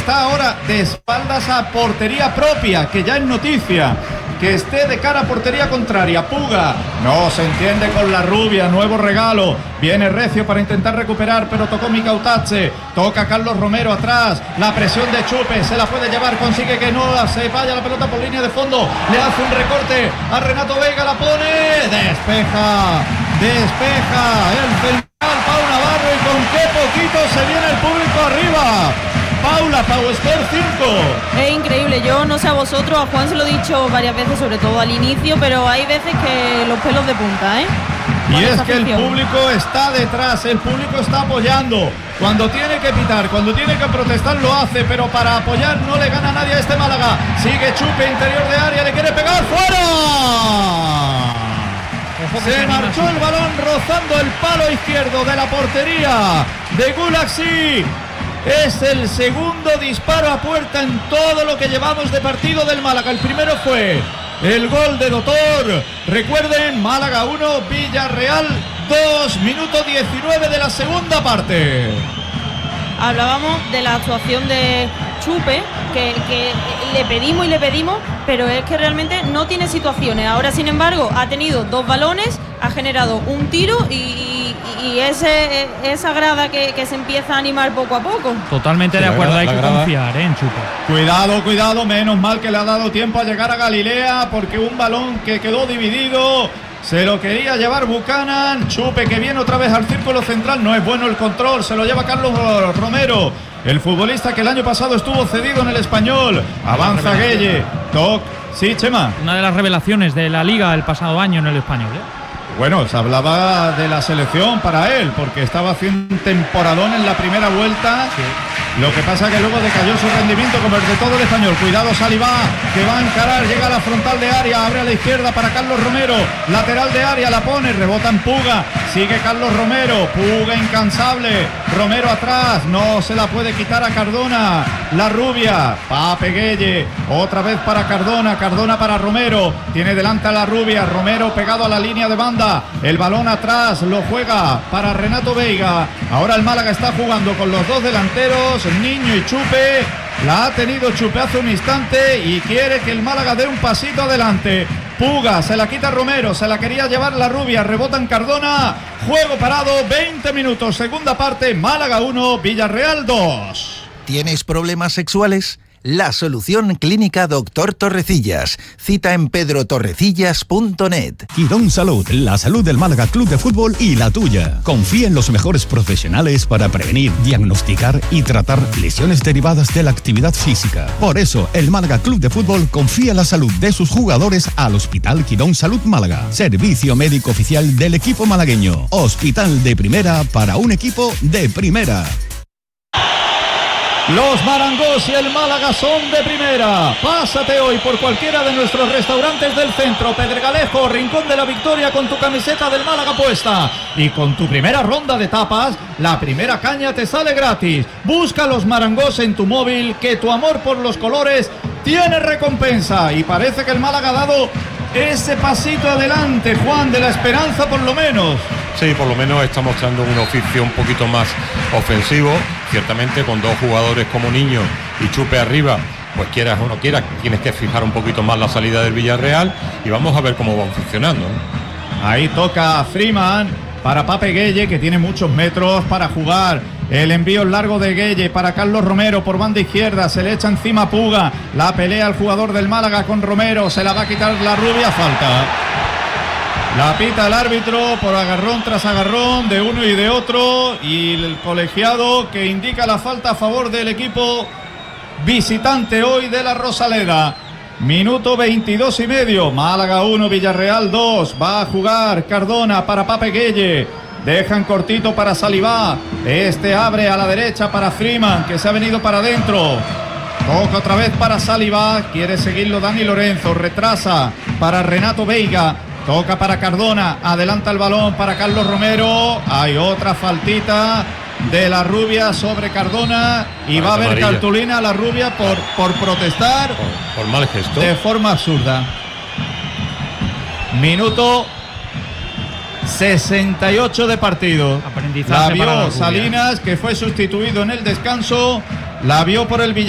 está ahora de espaldas a portería propia, que ya es noticia. Que esté de cara a portería contraria. Puga no se entiende con la rubia. Nuevo regalo. Viene recio para intentar recuperar, pero tocó Mikautache. Toca Carlos Romero atrás. La presión de Chupe. Se la puede llevar. Consigue que no se vaya la pelota por línea de fondo. Le hace un recorte a Renato Veiga. La pone. Despeja. El central Pau Navarro. Y con qué poquito se viene el público arriba. Paula, Pau Sport 5. Es increíble, yo no sé a vosotros, a Juan se lo he dicho varias veces, sobre todo al inicio, pero hay veces que los pelos de punta, ¿eh? Y es que el público está detrás, el público está apoyando. Cuando tiene que pitar, cuando tiene que protestar lo hace, pero para apoyar no le gana nadie a este Málaga. Sigue Chupe, interior de área, le quiere pegar, ¡fuera! Se marchó el balón rozando el palo izquierdo de la portería de Gulaxi. Es el segundo disparo a puerta en todo lo que llevamos de partido del Málaga. El primero fue el gol de Dotor. Recuerden, Málaga 1, Villarreal 2, minuto 19 de la segunda parte. Hablábamos de la actuación de Chupe, que le pedimos, pero es que realmente no tiene situaciones. Ahora, sin embargo, ha tenido 2 balones, ha generado un tiro y esa grada que se empieza a animar poco a poco. Totalmente de acuerdo, hay que confiar en Chupe. Cuidado, menos mal que le ha dado tiempo a llegar a Galilea, porque un balón que quedó dividido se lo quería llevar Buchanan. Chupe que viene otra vez al círculo central, no es bueno el control, se lo lleva Carlos Romero, el futbolista que el año pasado estuvo cedido en el Español. Avanza Gueye, sí, Chema. Una de las revelaciones de la Liga el pasado año en el Español, ¿eh? Bueno, se hablaba de la selección para él, porque estaba haciendo un temporadón en la primera vuelta. Sí. Lo que pasa que luego decayó su rendimiento como el de todo el Español. Cuidado Salivá, que va a encarar, llega a la frontal de área, abre a la izquierda para Carlos Romero, lateral de área, la pone, rebota en Puga, sigue Carlos Romero, Puga incansable, Romero atrás, no se la puede quitar a Cardona, la rubia, Pape Gueye, otra vez para Cardona para Romero, tiene delante a la rubia, Romero pegado a la línea de banda, el balón atrás, lo juega para Renato Veiga. Ahora el Málaga está jugando con los 2 delanteros, Niño y Chupe. La ha tenido Chupe hace un instante y quiere que el Málaga dé un pasito adelante. Puga, se la quita Romero, se la quería llevar la rubia, rebota en Cardona. Juego parado, 20 minutos, segunda parte, Málaga 1, Villarreal 2. ¿Tienes problemas sexuales? La solución clínica Dr. Torrecillas. Cita en pedrotorrecillas.net. Quirón Salud, la salud del Málaga Club de Fútbol y la tuya. Confía en los mejores profesionales para prevenir, diagnosticar y tratar lesiones derivadas de la actividad física. Por eso, el Málaga Club de Fútbol confía la salud de sus jugadores al Hospital Quirón Salud Málaga. Servicio médico oficial del equipo malagueño. Hospital de primera para un equipo de primera. Los Marangos y el Málaga son de primera. Pásate hoy por cualquiera de nuestros restaurantes del centro, Pedregalejo, Rincón de la Victoria, con tu camiseta del Málaga puesta. Y con tu primera ronda de tapas, la primera caña te sale gratis. Busca los Marangos en tu móvil, que tu amor por los colores tiene recompensa. Y parece que el Málaga ha dado ese pasito adelante, Juan, de la esperanza por lo menos. Sí, por lo menos está mostrando un oficio un poquito más ofensivo, ciertamente con 2 jugadores como Niño y Chupe arriba, pues quieras o no quieras, tienes que fijar un poquito más la salida del Villarreal y vamos a ver cómo van funcionando, ¿no? Ahí toca Freeman para Pape Gueye, que tiene muchos metros para jugar. El envío largo de Gueye para Carlos Romero por banda izquierda, se le echa encima Puga, la pelea al jugador del Málaga con Romero, se la va a quitar la rubia, falta. La pita el árbitro por agarrón tras agarrón de uno y de otro, y el colegiado que indica la falta a favor del equipo visitante hoy de la Rosaleda. Minuto 22 y medio, Málaga 1, Villarreal 2, va a jugar Cardona para Pape Gueye, dejan cortito para Salivá, este abre a la derecha para Freeman, que se ha venido para adentro, toca otra vez para Salivá, quiere seguirlo Dani Lorenzo, retrasa para Renato Veiga, toca para Cardona, adelanta el balón para Carlos Romero, hay otra faltita de la rubia sobre Cardona y va a haber cartulina a la rubia por protestar por mal gesto de forma absurda. Minuto 68 de partido. La vio Salinas, que fue sustituido en el descanso, la vio por el Villarreal.